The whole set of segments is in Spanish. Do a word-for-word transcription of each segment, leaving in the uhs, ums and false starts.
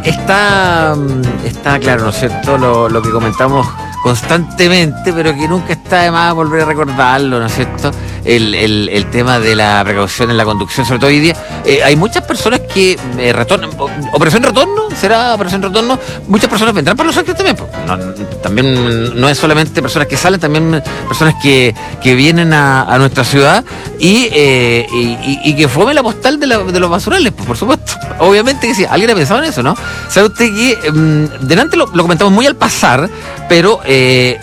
Está, está claro, ¿no es cierto?, lo, lo que comentamos constantemente, pero que nunca está de más volver a recordarlo, ¿no es cierto?, el, el, el tema de la precaución en la conducción, sobre todo hoy día. Eh, hay muchas personas que eh, retornan, operación retorno, será operación retorno, muchas personas vendrán para Los Ángeles también, pues. No, también no es solamente personas que salen, también personas que, que vienen a, a nuestra ciudad y, eh, y, y que fome la postal de, la, de los basurales, pues, por supuesto. Obviamente que sí, alguien ha pensado en eso, ¿no? Sabe usted que um, delante lo, lo comentamos muy al pasar, pero eh,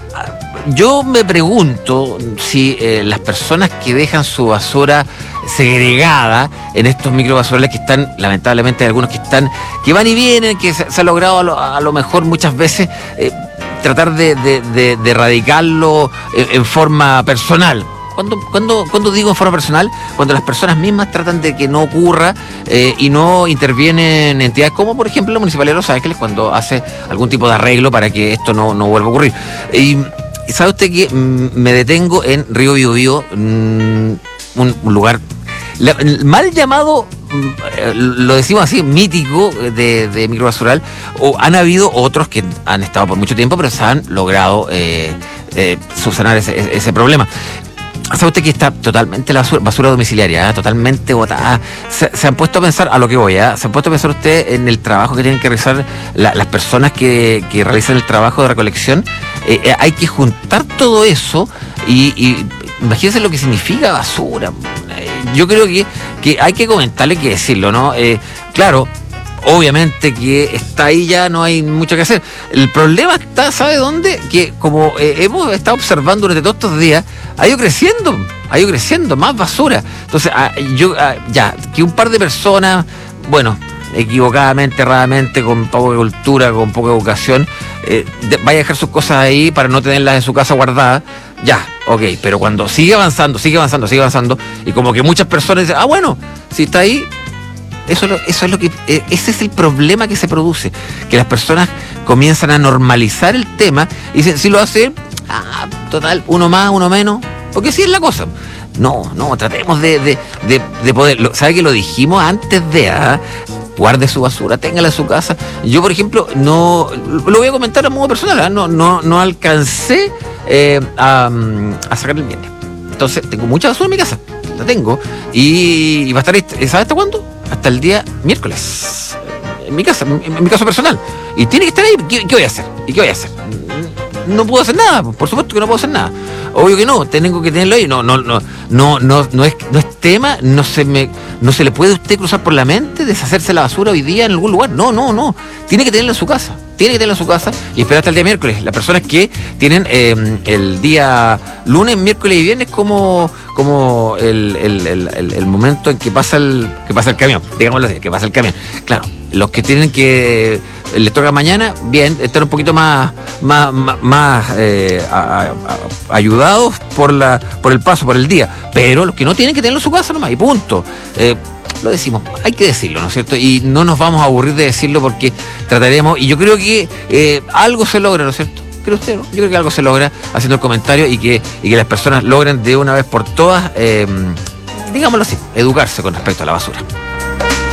yo me pregunto si eh, las personas que dejan su basura segregada en estos microbasurales que están, lamentablemente hay algunos que están, que van y vienen, que se, se ha logrado a lo, a lo mejor muchas veces eh, tratar de, de, de, de erradicarlo en, en forma personal. Cuando, cuando, cuando digo en forma personal, cuando las personas mismas tratan de que no ocurra eh, y no intervienen entidades como, por ejemplo, la Municipalidad de Los Ángeles cuando hace algún tipo de arreglo para que esto no, no vuelva a ocurrir. Y sabe usted que mm, me detengo en Río Biobío, mm, un, un lugar la, mal llamado, lo decimos así, mítico de, de microbasural, o han habido otros que han estado por mucho tiempo, pero se han logrado eh, eh, subsanar ese, ese problema. ¿Sabe usted que está totalmente la basura, basura domiciliaria, ¿eh? Totalmente botada? Se, se han puesto a pensar, a lo que voy, ¿eh? Se han puesto a pensar usted en el trabajo que tienen que realizar la, las personas que, que realizan el trabajo de recolección. Eh, eh, hay que juntar todo eso y, y imagínense lo que significa basura. Eh, yo creo que, que hay que comentarle, hay que decirlo, ¿no? Eh, claro, obviamente que está ahí, ya no hay mucho que hacer. El problema está, ¿sabe dónde? Que como eh, hemos estado observando durante todos estos días, ha ido creciendo, ha ido creciendo, más basura. Entonces, ah, yo ah, ya, que un par de personas, bueno, equivocadamente, erradamente, con poca cultura, con poca educación, eh, de, vaya a dejar sus cosas ahí para no tenerlas en su casa guardadas, ya, ok, pero cuando sigue avanzando, sigue avanzando, sigue avanzando, y como que muchas personas dicen, ah, bueno, si está ahí, Eso, eso es lo que, ese es el problema que se produce, que las personas comienzan a normalizar el tema y dicen, si lo hacen, ah, total, uno más, uno menos, porque sí es la cosa. No, no, tratemos de, de, de, de poder, ¿sabe que lo dijimos antes de, ah, guarde su basura, téngala en su casa? Yo, por ejemplo, no, lo voy a comentar a modo personal, ¿eh? no, no, no alcancé eh, a, a sacar el viernes. Entonces, tengo mucha basura en mi casa, la tengo, y, y va a estar, ¿sabe hasta cuándo? Hasta el día miércoles, en mi casa, en, en mi caso personal. Y tiene que estar ahí. ¿Qué, ¿Qué voy a hacer? ¿Y qué voy a hacer? No puedo hacer nada, por supuesto que no puedo hacer nada. Obvio que no, tengo que tenerlo ahí. No, no, no, no, no, no es, no es tema, no se me, no se le puede a usted cruzar por la mente deshacerse la basura hoy día en algún lugar. No, no, no. Tiene que tenerla en su casa. Tiene que tenerla en su casa y esperar hasta el día miércoles. Las personas que tienen eh, el día lunes, miércoles y viernes como, como el, el, el, el, el momento en que pasa el, que pasa el camión, digámoslo así, que pasa el camión. Claro, los que tienen que les toca mañana, bien, están un poquito más, más, más, más eh, a, a, a, ayudados por la, por el paso, por el día. Pero los que no tienen que tenerlo en su casa nomás, y punto. Eh, Lo decimos, hay que decirlo, ¿no es cierto? Y no nos vamos a aburrir de decirlo porque trataremos, y yo creo que eh, algo se logra, ¿no es cierto? ¿Cree usted, no? Yo creo que algo se logra haciendo el comentario y que, y que las personas logren de una vez por todas, eh, digámoslo así, educarse con respecto a la basura.